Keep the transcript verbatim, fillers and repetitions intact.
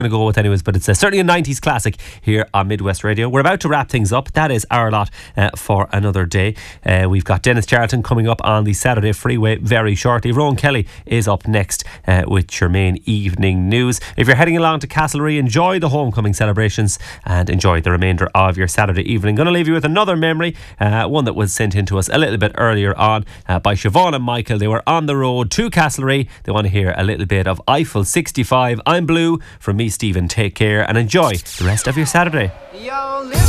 going to go with anyways, but it's uh, certainly a nineties classic here on Midwest Radio. We're about to wrap things up. That is our lot uh, for another day. Uh, we've got Dennis Charlton coming up on the Saturday Freeway very shortly. Rowan Kelly is up next uh, with your main evening news. If you're heading along to Castlereagh, enjoy the homecoming celebrations and enjoy the remainder of your Saturday evening. Going to leave you with another memory, uh, one that was sent in to us a little bit earlier on uh, by Siobhan and Michael. They were on the road to Castlereagh. They want to hear a little bit of Eiffel sixty-five. I'm Blue from me, Stephen. Take care and enjoy the rest of your Saturday. Yo,